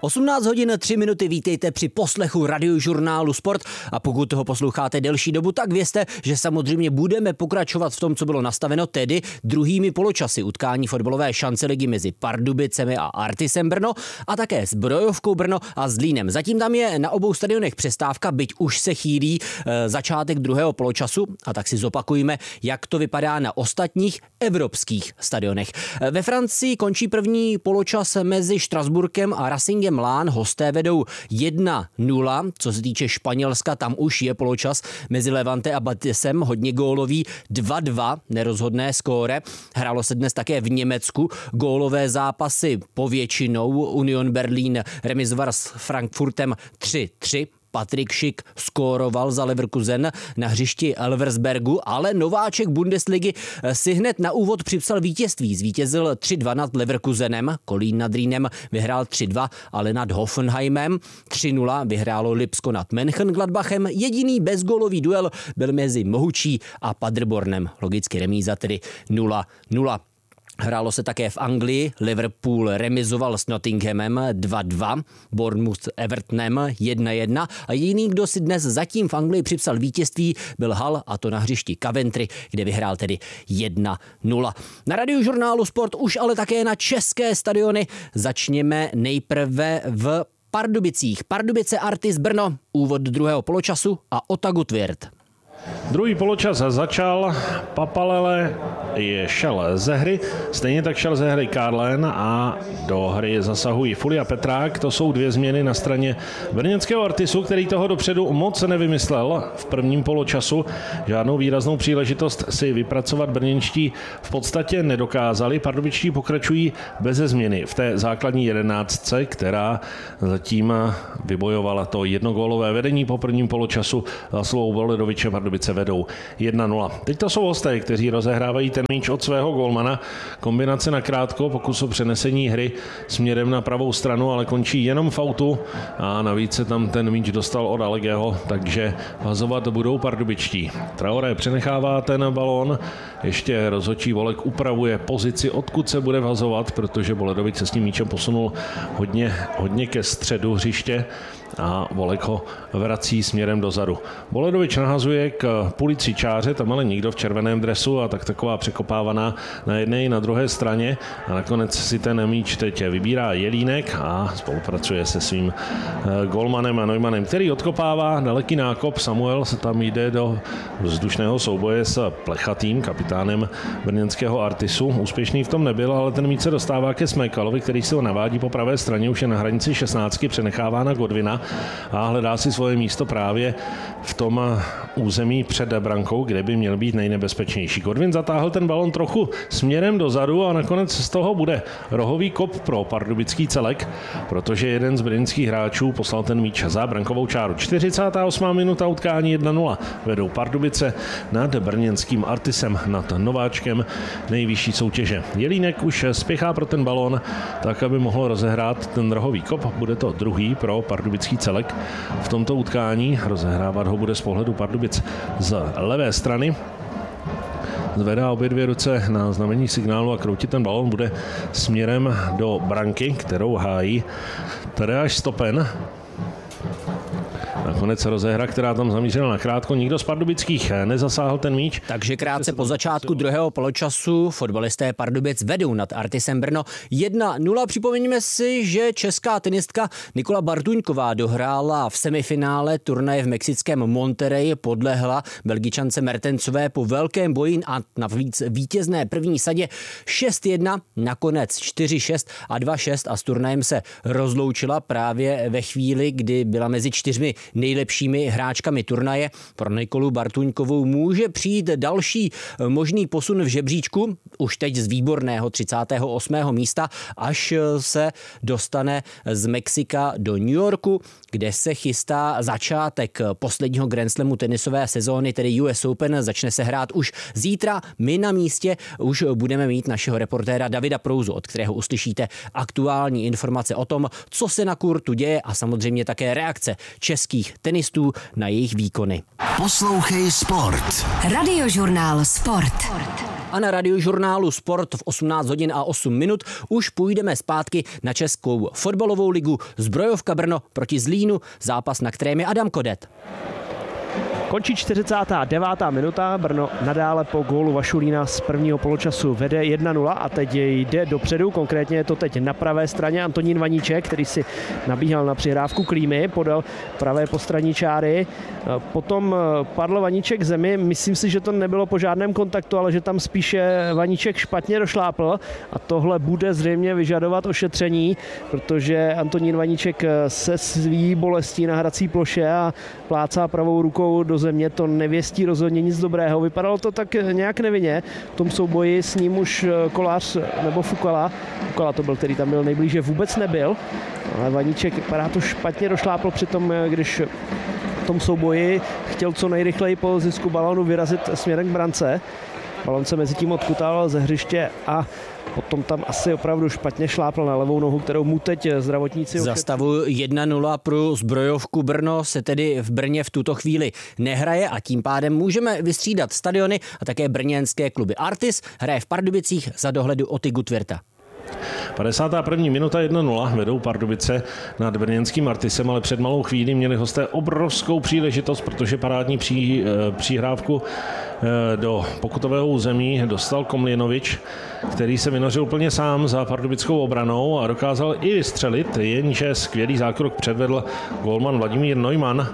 18 hodin 3 minuty, vítejte při poslechu radiožurnálu Sport a pokud toho posloucháte delší dobu, tak vězte, že samozřejmě budeme pokračovat v tom, co bylo nastaveno, tedy druhými poločasy utkání fotbalové šance ligy mezi Pardubicemi a Artisem Brno a také s Zbrojovkou Brno a Zlínem. Zatím tam je na obou stadionech přestávka, byť už se chýlí začátek druhého poločasu a tak si zopakujeme, jak to vypadá na ostatních evropských stadionech. Ve Francii končí první poločas mezi Štrasburkem a Racingem Lán, hosté vedou 1-0, co se týče Španělska, tam už je poločas mezi Levante a Betisem, hodně gólový, 2-2, nerozhodné skóre. Hrálo se dnes také v Německu, gólové zápasy povětšinou, Union Berlín remizoval s Frankfurtem 3-3, Patrik Schick skóroval za Leverkusen na hřišti Elversbergu, ale nováček Bundesligy si hned na úvod připsal vítězství. Zvítězil 3-2 nad Leverkusenem, Kolín nad Rýnem vyhrál 3-2, ale nad Hoffenheimem 3-0 vyhrálo Lipsko nad Mönchengladbachem. Jediný bezgólový duel byl mezi Mohučí a Paderbornem, logicky remíza tedy 0-0. Hrálo se také v Anglii, Liverpool remizoval s Nottinghamem 2-2, Bournemouth s Evertonem 1-1 a jediný, kdo si dnes zatím v Anglii připsal vítězství, byl Hull, a to na hřišti Coventry, kde vyhrál tedy 1-0. Na radiožurnálu Sport už ale také na české stadiony. Začněme nejprve v Pardubicích. Pardubice Artis Brno, úvod druhého poločasu a Otagu Tvird. Druhý poločas začal, Papalele šel ze hry, stejně tak šel ze hry Karlen a do hry zasahují Fuli a Petrák. To jsou dvě změny na straně brněnského Artisu, který toho dopředu moc nevymyslel v prvním poločasu. Žádnou výraznou příležitost si vypracovat brněnští v podstatě nedokázali. Pardubičtí pokračují beze změny v té základní 11, která zatím vybojovala to jednogólové vedení po prvním poločasu. Zaslovou Voledoviče Pardubice vedou 1-0. Teď to jsou hosté, kteří rozehrávají ten míč od svého golmana. Kombinace na krátko, pokus o přenesení hry směrem na pravou stranu, ale končí jenom v autu a navíc se tam ten míč dostal od Allegého, takže vazovat budou pardubičtí. Traoré přenechává ten balón, ještě rozhodčí Volek upravuje pozici, odkud se bude vazovat, protože Voledovič se s tím míčem posunul hodně ke středu hřiště a Volek ho vrací směrem dozadu. Voledovič nahazuje k Pulici čáře, tam ale nikdo v červeném dresu a taková překopávaná na jedné i na druhé straně a nakonec si ten míč teď vybírá Jelínek a spolupracuje se svým golmanem a Neumannem, který odkopává daleký nákop. Samuel se tam jde do vzdušného souboje s Plechatým, kapitánem brněnského Artisu. Úspěšný v tom nebyl, ale ten míč se dostává ke Smekalovi, který se ho navádí po pravé straně, už je na hranici 16, přenechává na Godwina a hledá si svoje místo právě v tom území před brankou, kde by měl být nejnebezpečnější. Godwin zatáhl ten balon trochu směrem dozadu a nakonec z toho bude rohový kop pro pardubický celek, protože jeden z brněnských hráčů poslal ten míč za brankovou čáru. 48. minuta utkání 1-0. Vedou Pardubice nad brněnským Artisem, nad nováčkem nejvyšší soutěže. Jelínek už spěchá pro ten balon, tak aby mohl rozehrát ten rohový kop. Bude to druhý pro pardubický celek v tomto utkání. Rozehrávat ho bude z pohledu Pardubic z levé strany. Zvedá obě dvě ruce na znamení signálu a kroutit ten balón bude směrem do branky, kterou hájí Tadeáš Stopen. Nakonec rozehra, která tam zamířila na krátko, nikdo z pardubických nezasáhl ten míč. Takže krátce po začátku druhého poločasu fotbalisté Pardubic vedou nad Artisem Brno 1-0. Připomeňme si, že česká tenistka Nikola Bartuňková dohrála v semifinále turnaje v mexickém Monterrey, podlehla Belgičance Mertensové po velkém boji a navíc vítězné první sadě 6-1, nakonec 4-6 a 2-6 a s turnajem se rozloučila právě ve chvíli, kdy byla mezi 4 nejlepšími hráčkami turnaje. Pro Nikolu Bartuňkovou může přijít další možný posun v žebříčku, už teď z výborného 38. místa, až se dostane z Mexika do New Yorku, kde se chystá začátek posledního Grand Slamu tenisové sezóny, tedy US Open. Začne se hrát už zítra. My na místě už budeme mít našeho reportéra Davida Prouzu, od kterého uslyšíte aktuální informace o tom, co se na kurtu děje a samozřejmě také reakce českých českých tenistů na jejich výkony. Poslouchej sport. Radiožurnál Sport. A na Radiožurnálu Sport v 18 hodin a 8 minut už půjdeme zpátky na Českou fotbalovou ligu. Zbrojovka Brno proti Zlínu, zápas, na kterém je Adam Kodet. Končí 49. minuta, Brno nadále po gólu Vašulína z prvního poločasu vede 1-0 a teď jde dopředu, konkrétně je to teď na pravé straně Antonín Vaníček, který si nabíhal na přihrávku Klímy, podal pravé postranní čáry, potom padl Vaníček k zemi, myslím si, že to nebylo po žádném kontaktu, ale že tam spíše Vaníček špatně došlápl a tohle bude zřejmě vyžadovat ošetření, protože Antonín Vaníček se svý bolestí na hrací ploše a plácá pravou rukou do země, to nevěstí rozhodně nic dobrého. Vypadalo to tak nějak nevinně. V tom souboji s ním už Kolář nebo Fukala to byl, který tam byl nejblíže, vůbec nebyl. Ale Vaníček vypadá to špatně došlápl přitom, když v tom souboji chtěl co nejrychleji po zisku balónu vyrazit směrem k brance. Balón se mezi tím odkutal ze hřiště a potom tam asi opravdu špatně šlápl na levou nohu, kterou mu teď zdravotníci Za stavu 1-0 pro Zbrojovku Brno se tedy v Brně v tuto chvíli nehraje a tím pádem můžeme vystřídat stadiony a také brněnské kluby. Artis hraje v Pardubicích za dohledu Oty Gutwirta. 51. minuta 1-0 vedou Pardubice nad brněnským Artisem, ale před malou chvílí měli hosté obrovskou příležitost, protože parádní přihrávku do pokutového území dostal Komljenovič, který se vynořil úplně sám za pardubickou obranou a dokázal i vystřelit, jenže skvělý zákrok předvedl gólman Vladimír Neumann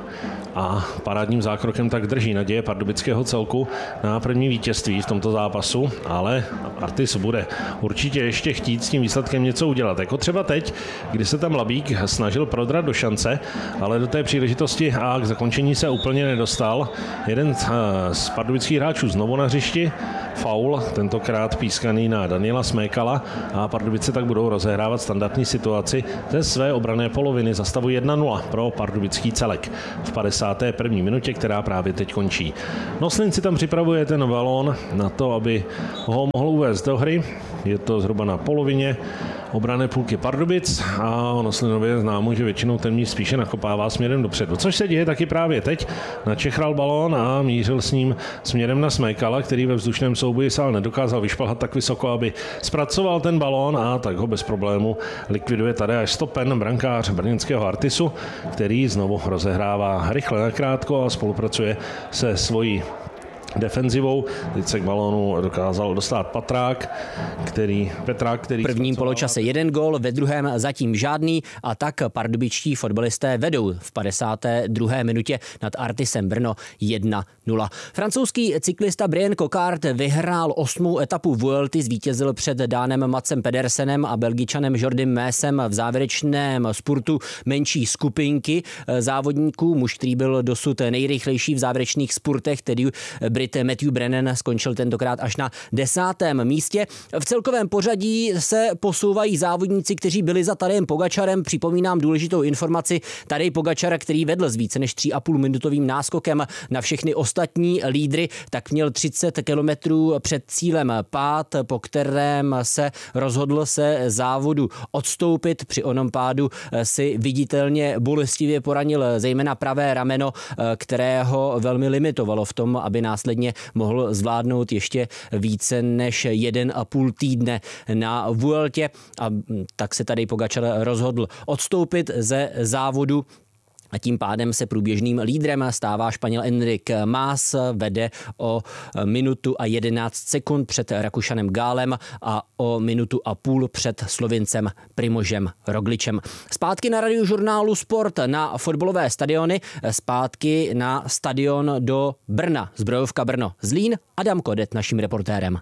a parádním zákrokem tak drží naděje pardubického celku na první vítězství v tomto zápasu, ale Artis bude určitě ještě chtít s tím výsledkem něco udělat. Jako třeba teď, kdy se tam Labík snažil prodrat do šance, ale do té příležitosti a k zakončení se úplně nedostal. Jeden z pardubických hráčů znovu na hřišti, faul, tentokrát pískaný na Daniela Smékala a Pardubice tak budou rozehrávat standardní situaci ze své obranné poloviny za stavu 1-0 pro pardubický celek v 51. minutě, která právě teď končí. Noslin si tam připravuje ten balón na to, aby ho mohl uvést do hry. Je to zhruba na polovině obranné půlky Pardubic a Noslinově známo, že většinou ten míč spíše nakopává směrem dopředu. Což se děje taky právě teď. Načechral balón a mířil s ním směrem na Smekala, který ve vzdušném souboji se ale nedokázal vyšplhat tak vysoko, aby zpracoval ten balón a tak ho bez problému likviduje Tadeáš Stopen, brankář brněnského Artisu, který znovu rozehrává rychle nakrátko a spolupracuje se svojí defenzivou. Teď se k balónu dokázal dostat Petrák, který v prvním poločase 1 gól, ve druhém zatím žádný a tak pardubičtí fotbalisté vedou v 52. minutě nad Artisem Brno 1-0. Francouzský cyklista Brian Coquard vyhrál 8. etapu Vuelty, zvítězil před Dánem Matsem Pedersenem a Belgičanem Jordym Mésem v závěrečném spurtu menší skupinky závodníků. Muž, který byl dosud nejrychlejší v závěrečných spurtech, tedy Brit Matthew Brennan, skončil tentokrát až na 10. místě. V celkovém pořadí se posouvají závodníci, kteří byli za Tadejem Pogačarem. Připomínám důležitou informaci. Tadej Pogačar, který vedl s více než 3,5 minutovým náskokem na všechny ostatní lídry, tak měl 30 kilometrů před cílem pád, po kterém se rozhodl se závodu odstoupit. Při onom pádu si viditelně bolestivě poranil zejména pravé rameno, kterého velmi limitovalo v tom, aby následně mohl zvládnout ještě více než 1,5 týdne na Vueltě a tak se tady Pogačar rozhodl odstoupit ze závodu. A tím pádem se průběžným lídrem stává Španěl Enric Mas, vede o minutu a 11 sekund před Rakušanem Gálem a o minutu a půl před Slovincem Primožem Rogličem. Zpátky na Radiožurnálu Sport na fotbalové stadiony, zpátky na stadion do Brna, Zbrojovka Brno Zlín, Adam Kodet naším reportérem.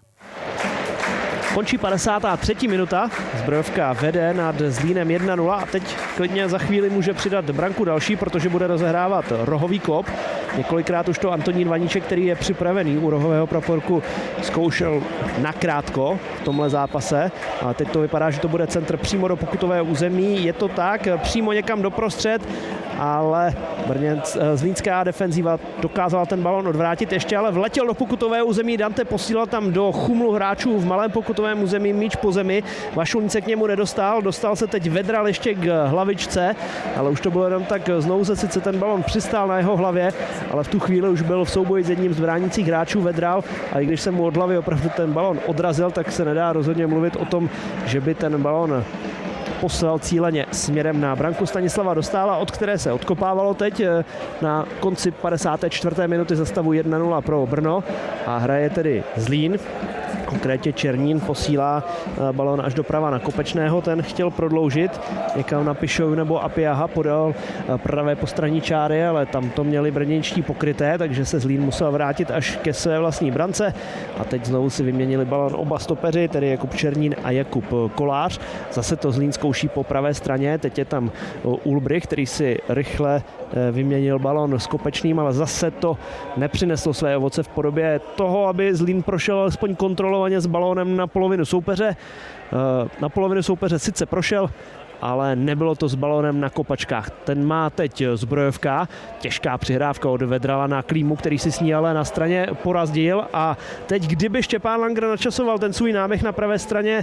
Končí 53. minuta, Zbrojovka vede nad Zlínem 1-0 a teď klidně za chvíli může přidat branku další, protože bude rozehrávat rohový kop. Několikrát už to Antonín Vaníček, který je připravený u rohového praporku, zkoušel nakrátko v tomhle zápase. A teď to vypadá, že to bude centr přímo do pokutového území. Je to tak, přímo někam doprostřed, ale zlínská defenziva dokázala ten balon odvrátit ještě, ale vletěl do pokutového území. Dante posílal tam do chumlu hráčů v malém pokutovém území míč po zemi. Vašulín se k němu nedostal, dostal se teď Vedral ještě k hlavičce, ale už to bylo jenom tak znouze, sice ten balon přistál na jeho hlavě, ale v tu chvíli už byl v souboji s jedním z bránících hráčů Vedral, a i když se mu od hlavy opravdu ten balon odrazil, tak se nedá rozhodně mluvit o tom, že by ten balon poslal cíleně směrem na branku Stanislava Dostála, od které se odkopávalo teď. Na konci 54. minuty za stavu 1-0 pro Brno a hraje tedy Zlín. Konkrétně Černín posílá balón až doprava na Kopečného, ten chtěl prodloužit někam na Pišov nebo Apiaha, podal pravé postranní čáry, ale tam to měli brněnští pokryté, takže se Zlín musel vrátit až ke své vlastní brance a teď znovu si vyměnili balón oba stopeři, tedy Jakub Černín a Jakub Kolář. Zase to Zlín zkouší po pravé straně, teď je tam Ulbrich, který si rychle vyměnil balón s Kopečným, ale zase to nepřineslo své ovoce v podobě toho, aby Zlín prošel alespoň kontrolovaně s balónem na polovinu soupeře. Na polovinu soupeře sice prošel, ale nebylo to s balónem na kopačkách. Ten má teď Zbrojovka, těžká přihrávka od Vedrala na Klímu, který si s ní ale na straně porazdil, a teď kdyby Štěpán Langer načasoval ten svůj náběh na pravé straně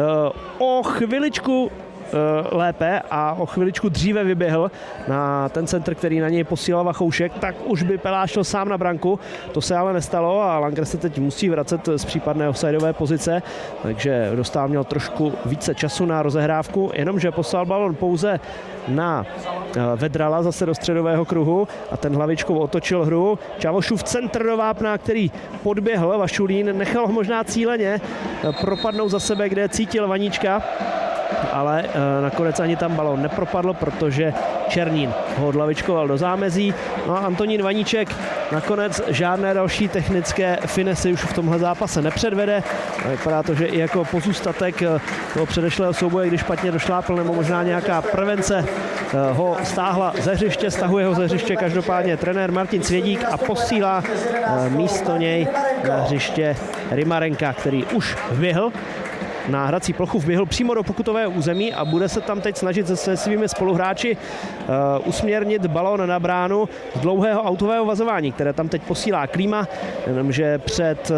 o chviličku lépe a o chviličku dříve vyběhl na ten centr, který na něj posílal Vachoušek, tak už by Peláš šel sám na branku. To se ale nestalo a Langer se teď musí vracet z případné offsideové pozice, takže Dostál měl trošku více času na rozehrávku, jenomže poslal balon pouze na Vedrala zase do středového kruhu a ten hlavičkou otočil hru. Čavošův centr do vápna, který podběhl Vašulín, nechal ho možná cíleně propadnout za sebe, kde cítil Vaníčka, ale nakonec ani tam balón nepropadl, protože Černín ho odlavičkoval do zámezí. No a Antonín Vaníček nakonec žádné další technické finesy už v tomhle zápase nepředvede. Vypadá to, že i jako pozůstatek toho předešlého souboje, když špatně došlápl, nebo možná nějaká prevence ho stáhla ze hřiště, stahuje ho ze hřiště každopádně trenér Martin Svědík a posílá místo něj na hřiště Rymarenka, který už vběhl na hrací plochu, vběhl přímo do pokutového území a bude se tam teď snažit se svými spoluhráči usměrnit balón na bránu z dlouhého autového vazování, které tam teď posílá Klíma, jenomže před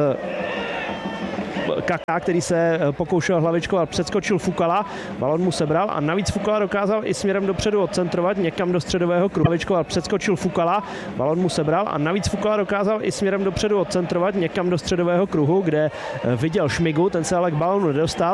Kaká, který se pokoušel hlavičkovat, předskočil Fukala, balon mu sebral a navíc Fukala dokázal i směrem dopředu odcentrovat někam do středového kruhu. Hlavičkoval, předskočil Fukala, balon mu sebral a navíc Fukala dokázal i směrem dopředu odcentrovat někam do středového kruhu, kde viděl Šmigu, ten se ale k balonu nedostal.